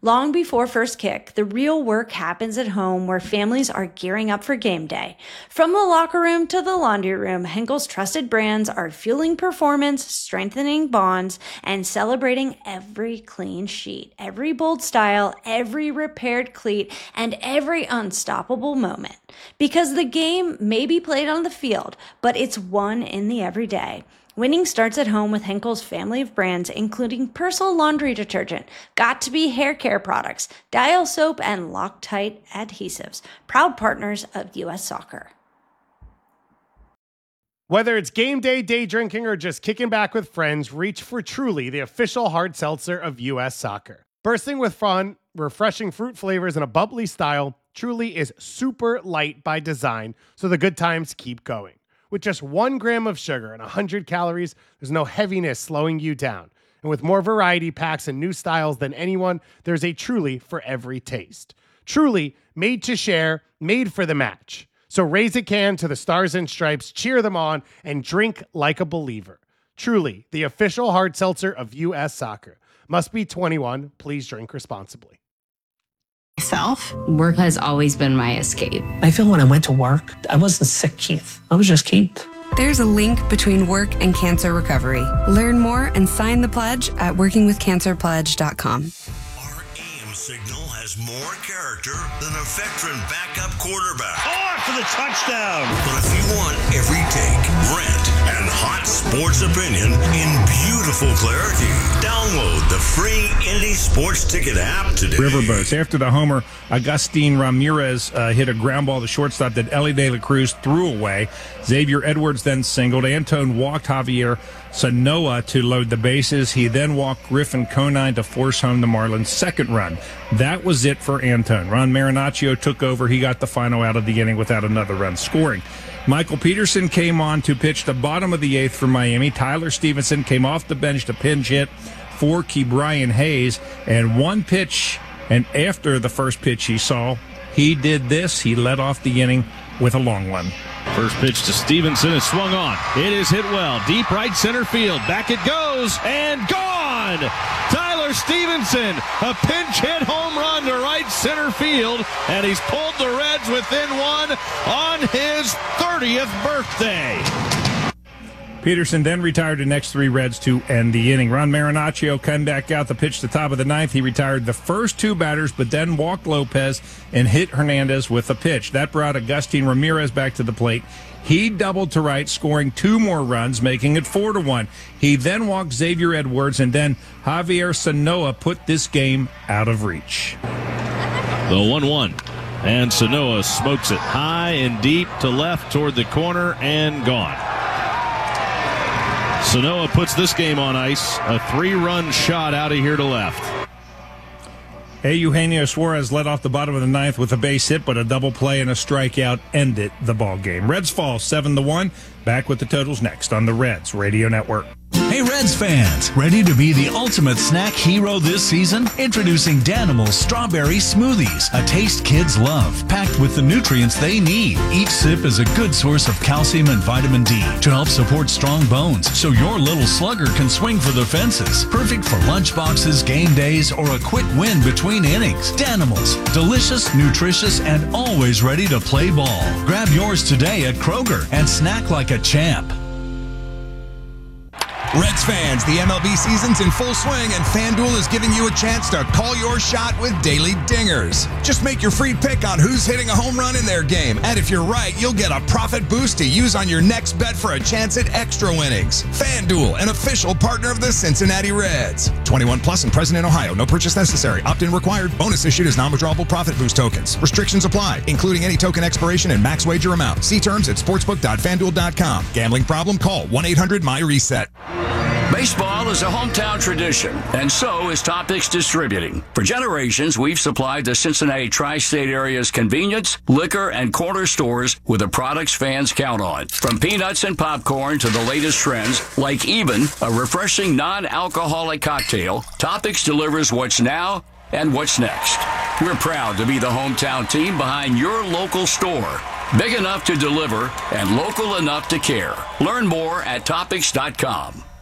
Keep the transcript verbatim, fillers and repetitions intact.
Long before first kick, the real work happens at home where families are gearing up for game day. From the locker room to the laundry room, Henkel's trusted brands are fueling performance, strengthening bonds, and celebrating every clean sheet, every bold style, every repaired cleat, and every unstoppable moment. Because the game may be played on the field, but it's won in the everyday. Winning starts at home with Henkel's family of brands, including Persil laundry detergent, Got2b hair care products, Dial soap, and Loctite adhesives, proud partners of U S Soccer. Whether it's game day, day drinking, or just kicking back with friends, reach for Truly, the official hard seltzer of U S Soccer. Bursting with fun, refreshing fruit flavors, and a bubbly style, Truly is super light by design, so the good times keep going. With just one gram of sugar and one hundred calories, there's no heaviness slowing you down. And with more variety packs and new styles than anyone, there's a Truly for every taste. Truly, made to share, made for the match. So raise a can to the Stars and Stripes, cheer them on, and drink like a believer. Truly, the official hard seltzer of U S Soccer. Must be twenty-one. Please drink responsibly. Myself. Work has always been my escape. I feel when I went to work, I wasn't sick, Keith. I was just Keith. There's a link between work and cancer recovery. Learn more and sign the pledge at working with cancer pledge dot com. Our A M signal has more character than a veteran backup quarterback. Oh, for the touchdown! But if you want every take, rant, and hot sports opinion in beautiful clarity, download the free Indy Sports Ticket app today. Riverboats. After the homer, Agustin Ramirez uh, hit a ground ball to shortstop that Ellie De La Cruz threw away. Xavier Edwards then singled. Antone walked Javier Sanoa to load the bases. He then walked Griffin Conine to force home the Marlins' second run. That was it for Antone. Ron Marinaccio took over. He got the final out of the inning without another run scoring. Michael Peterson came on to pitch the bottom of the eighth for Miami. Tyler Stevenson came off the bench to pinch hit for Ke'Bryan Hayes. And one pitch, and after the first pitch he saw, he did this. He led off the inning with a long one. First pitch to Stevenson is swung on. It is hit well. Deep right center field. Back it goes and gone. Tyler Stevenson, a pinch hit home run to right center field, and he's pulled the Reds within one on his thirtieth birthday. Peterson then retired the next three Reds to end the inning. Ron Marinaccio came back out the pitch to the top of the ninth. He retired the first two batters, but then walked Lopez and hit Hernandez with a pitch. That brought Agustin Ramirez back to the plate. He doubled to right, scoring two more runs, making it four to one. He then walked Xavier Edwards, and then Javier Sanoa put this game out of reach. The one one. And Sanoa smokes it high and deep to left toward the corner and gone. Sanoa puts this game on ice. A three-run shot out of here to left. Eugenio Suarez led off the bottom of the ninth with a base hit, but a double play and a strikeout ended the ball game. Reds fall seven to one. Back with the totals next on the Reds Radio Network. Hey Reds fans, ready to be the ultimate snack hero this season? Introducing Danimals Strawberry Smoothies, a taste kids love, packed with the nutrients they need. Each sip is a good source of calcium and vitamin D to help support strong bones so your little slugger can swing for the fences. Perfect for lunch boxes, game days, or a quick win between innings. Danimals, delicious, nutritious, and always ready to play ball. Grab yours today at Kroger and snack like a champ. Reds fans, the M L B season's in full swing, and FanDuel is giving you a chance to call your shot with daily dingers. Just make your free pick on who's hitting a home run in their game, and if you're right, you'll get a profit boost to use on your next bet for a chance at extra winnings. FanDuel, an official partner of the Cincinnati Reds. twenty-one plus and present in Ohio. No purchase necessary. Opt-in required. Bonus issued as non-withdrawable profit boost tokens. Restrictions apply, including any token expiration and max wager amount. See terms at sportsbook dot fanduel dot com. Gambling problem? Call one eight hundred my reset. Baseball is a hometown tradition, and so is Topics Distributing. For generations, we've supplied the Cincinnati tri-state area's convenience, liquor, and corner stores with the products fans count on. From peanuts and popcorn to the latest trends, like even a refreshing non-alcoholic cocktail, Topics delivers what's now and what's next. We're proud to be the hometown team behind your local store. Big enough to deliver and local enough to care. Learn more at topics dot com.